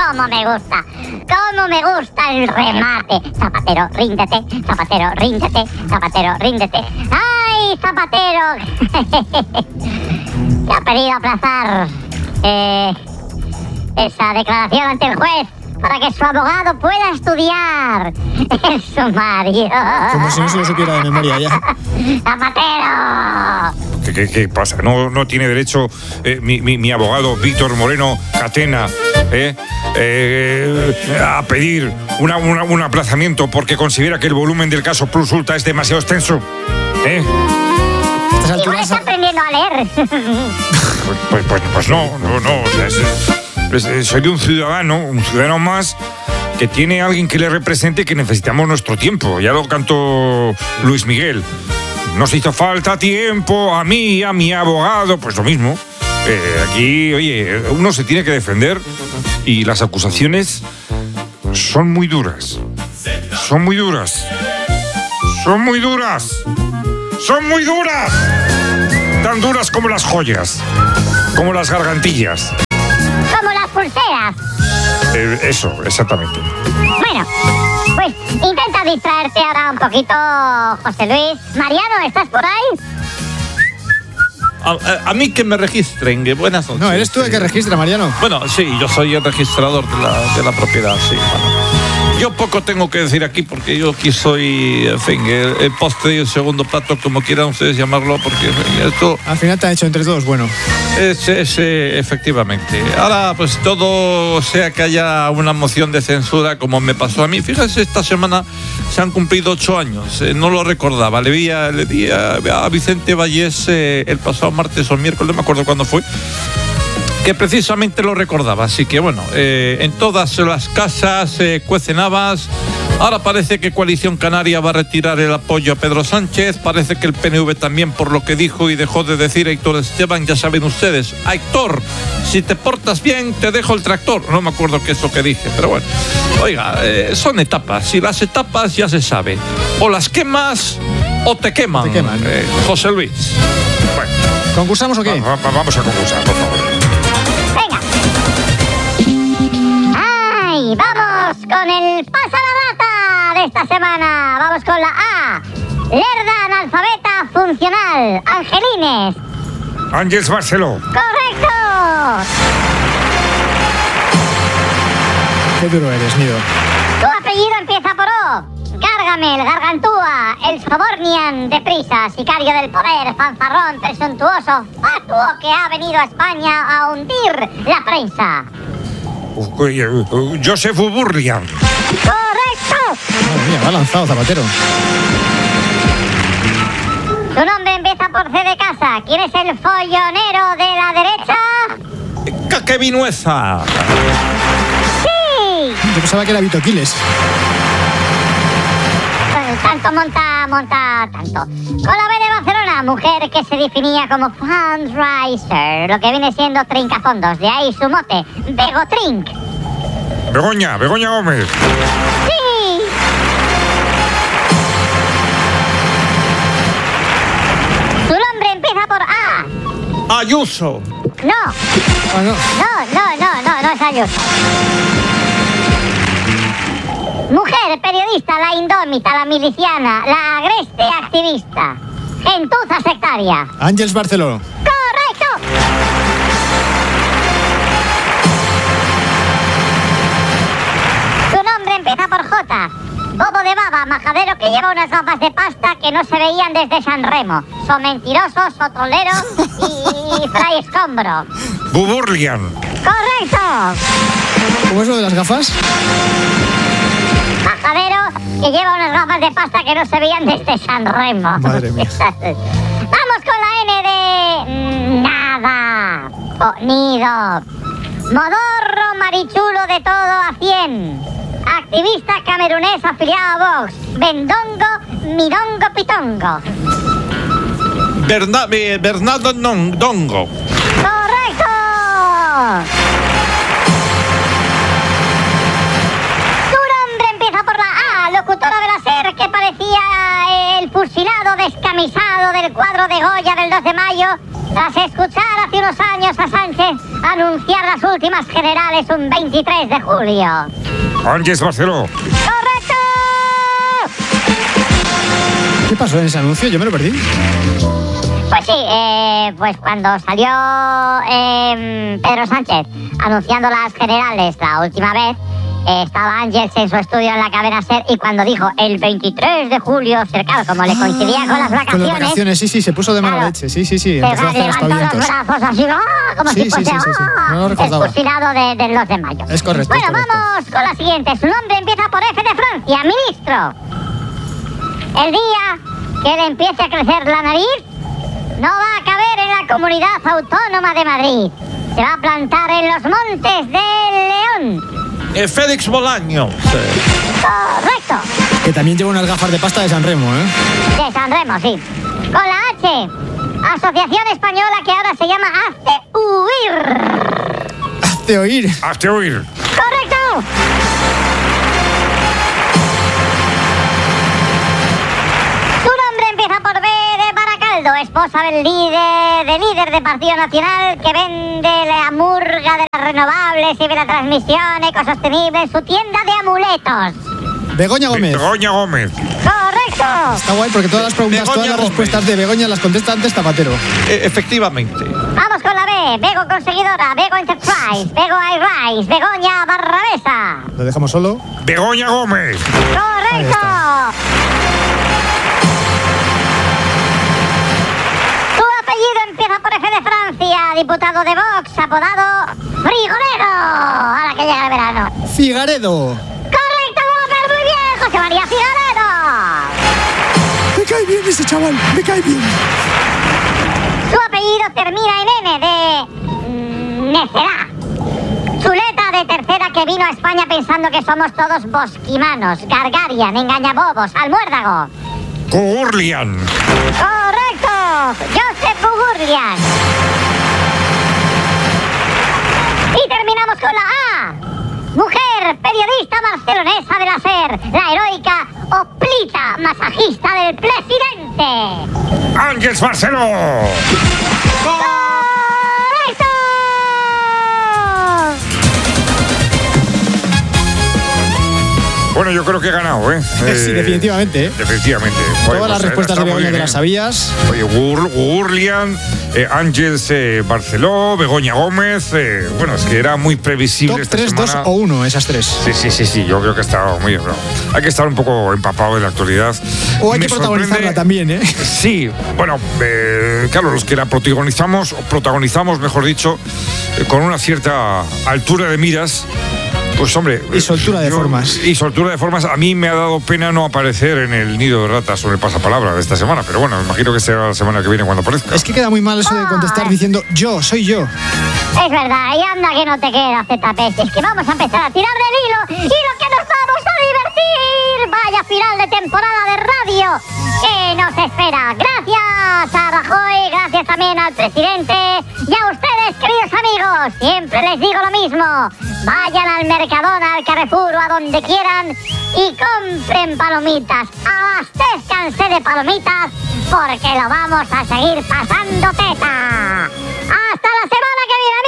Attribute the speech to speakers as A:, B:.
A: cómo me gusta! ¡Cómo me gusta el remate! Zapatero, ríndete, Zapatero, ríndete, Zapatero, ríndete. ¡Ay, Zapatero! Que ha pedido aplazar esa declaración ante el juez para que su abogado pueda estudiar el sumario.
B: Como si no se lo supiera de memoria ya.
A: ¡Zapatero!
C: ¿Qué pasa? ¿No tiene derecho mi abogado Víctor Moreno Catena a pedir un aplazamiento porque considera que el volumen del caso Plus Ultra es demasiado extenso?
A: Igual está aprendiendo a leer.
C: Pues no. O sea, soy de un ciudadano más que tiene alguien que le represente, que necesitamos nuestro tiempo. Ya lo cantó Luis Miguel. Nos hizo falta tiempo a mí y a mi abogado. Pues lo mismo. Aquí, oye, uno se tiene que defender y las acusaciones son muy duras. Son muy duras. Son muy duras. ¡Son muy duras! Tan duras como las joyas, como las gargantillas.
A: Como las pulseras.
C: Eso, exactamente.
A: Bueno, pues intenta distraerte ahora un poquito, José Luis. Mariano, ¿estás por ahí?
D: A mí que me registren, que buenas noches.
B: No, eres tú el que registra, Mariano.
D: Bueno, sí, yo soy el registrador de la propiedad, sí. Bueno. Yo poco tengo que decir aquí porque yo aquí soy, en fin, el postre y el segundo plato, como quieran ustedes llamarlo, porque esto...
B: Al final te han hecho entre todos, bueno.
D: Efectivamente. Ahora, pues todo sea que haya una moción de censura, como me pasó a mí. Fíjense, esta semana se han cumplido 8 años. No lo recordaba. Le di a Vicente Vallés el pasado martes o miércoles, no me acuerdo cuándo fue, que precisamente lo recordaba. Así que bueno, en todas las casas cuecen habas. Ahora parece que Coalición Canaria va a retirar el apoyo a Pedro Sánchez. Parece que el PNV también, por lo que dijo y dejó de decir Héctor Esteban. Ya saben ustedes, Héctor, si te portas bien te dejo el tractor. No me acuerdo qué es lo que dije, pero bueno. Oiga, son etapas y las etapas ya se sabe, o las quemas o te queman.
B: Te queman.
D: José Luis.
C: Bueno,
B: ¿concursamos o qué?
C: Vamos a concursar, por favor.
A: ¡Ay! ¡Vamos con el pasa la bata de esta semana! Vamos con la A. Lerda analfabeta funcional. Angelines.
C: Ángels Barceló.
A: ¡Correcto!
B: Qué duro eres, Nido.
A: Tu apellido empieza por O. Gargamel, Gargantúa, el Sobornian, deprisa, sicario del poder, fanfarrón, presuntuoso, fatuo que ha venido a España a hundir la prensa.
C: Joseph Burlian.
A: ¡Correcto!
B: Madre mía, me ha lanzado Zapatero.
A: Tu nombre empieza por C de casa. ¿Quién es el follonero de la derecha?
D: ¡Caquevinueza!
A: ¡Sí!
B: Yo pensaba que era Vito Quiles.
A: Tanto monta tanto. Con la B de Barcelona, mujer que se definía como fundraiser, lo que viene siendo trincafondos, de ahí su mote, Begotrink.
C: Begoña Gómez.
A: ¡Sí! Su nombre empieza por A.
D: Ayuso.
A: No.
B: Ah, no.
A: No es Ayuso. Mujer, periodista, la indómita, la miliciana, la agreste activista. Gentuza sectaria.
B: Ángels Barceló.
A: ¡Correcto! Su nombre empieza por J. Bobo de baba, majadero que lleva unas gafas de pasta que no se veían desde San Remo. Son mentirosos, sotroleros y fray escombro.
C: Buburlian.
A: ¡Correcto!
B: ¿Cómo es lo de las gafas?
A: Majadero que lleva unas gafas de pasta que no se veían desde San Remo.
B: Madre mía.
A: Vamos con la N de... nada. Nido. Modorro marichulo de todo a 100. Activista camerunés afiliado a Vox. Bendongo, midongo, pitongo.
D: Bernardo Dongo.
A: ¡Correcto! Tu nombre empieza por la A, locutora de la SER que parecía el fusilado descamisado del cuadro de Goya del 2 de mayo. Tras escuchar hace unos años a Sánchez anunciar las últimas generales un 23 de julio.
C: Ángels Barceló.
A: ¡Correcto!
B: ¿Qué pasó en ese anuncio? Yo me lo perdí.
A: Pues sí, pues cuando salió Pedro Sánchez anunciando las generales la última vez, estaba Ángels en su estudio en la cadena SER y cuando dijo el 23 de julio, claro, como le coincidía con las vacaciones...
B: Con las vacaciones, sí, se puso de mala leche. Sí. Empezó a hacer
A: levantó los
B: aspavientos.
A: brazos así, como si fuese
B: No lo recordaba.
A: expulsado del 2 de mayo.
B: Es correcto.
A: Bueno,
B: es correcto.
A: vamos con la siguiente. Su nombre empieza por F de Francia, ministro. El día que le empiece a crecer la nariz, no va a caber en la Comunidad Autónoma de Madrid. Se va a plantar en los Montes de León.
D: Félix Bolaño.
A: Correcto.
B: Que también lleva unas gafas de pasta de San Remo, ¿eh?
A: De San Remo, sí. Con la H. Asociación Española que ahora se llama Hazte Huir.
B: Hazte oír.
C: Hazte oír.
A: ¡Correcto! Su nombre empieza por B de Baracaldo, esposa del líder del Partido Nacional que vende la murga de las renovables y de la transmisión ecosostenible en su tienda de amuletos.
B: Begoña Gómez.
C: Begoña Gómez.
A: ¡Correcto!
B: Está guay porque todas las preguntas,
D: Begoña
B: todas las
D: Gómez.
B: respuestas de Begoña las contesta antes Zapatero.
D: Efectivamente.
A: Vamos con la B. Bego Conseguidora, Bego Enterprise, Bego iRise, Begoña Barrabesa.
B: Lo dejamos solo.
C: Begoña Gómez.
A: ¡Correcto! Su apellido empieza por F de Francia, diputado de Vox, apodado Frigorero, a la que llega el verano.
B: Figaredo.
A: ¡Correcto, Gómez! ¡Muy bien! ¡José María Figaredo!
B: Me cae bien ese chaval, me cae bien.
A: Su apellido termina en N de Necedad. Chuleta de tercera que vino a España pensando que somos todos bosquimanos, Gargarian, engañabobos, almuérdago.
C: Gurlian.
A: ¡Correcto! Josep Gugurlian. Y terminamos con la A. Mujer, periodista barcelonesa de la SER, la heroica Oplita, masajista del presidente.
C: Ángels Barceló.
A: ¡Correcto!
C: Bueno, yo creo que he ganado, ¿eh?
B: Sí, definitivamente, ¿eh?
C: Definitivamente.
B: Todas las respuestas de
C: está muy
B: Begoña
C: bien,
B: te las sabías.
C: Oye, Gurlian, Ángels Barceló, Begoña Gómez. Bueno, es que era muy previsible
B: Top
C: esta
B: 3,
C: semana.
B: 2 o 1, esas tres.
C: Sí, yo creo que ha estado muy bien. Pero hay que estar un poco empapado de la actualidad.
B: O hay
C: Me
B: que protagonizarla
C: sorprende-
B: también, ¿eh?
C: Sí, bueno, claro, los que la protagonizamos, mejor dicho, con una cierta altura de miras, pues hombre...
B: Y soltura de formas.
C: Y soltura de formas. A mí me ha dado pena no aparecer en el nido de ratas sobre el pasapalabra de esta semana, pero bueno, me imagino que será la semana que viene cuando aparezca.
B: Es que queda muy mal eso de contestar diciendo yo, soy yo.
A: Es verdad, y anda que no te queda, ZP. Si es que vamos a empezar a tirar del hilo y lo que nos vamos a divertir. Vaya final de temporada de radio que nos espera. Gracias a Rajoy, gracias también al presidente y a ustedes, queridos amigos. Siempre les digo lo mismo. Vayan al Mercadona, al Carrefour o a donde quieran y compren palomitas. Abastezcanse de palomitas porque lo vamos a seguir pasando teta. ¡Hasta la semana que viene,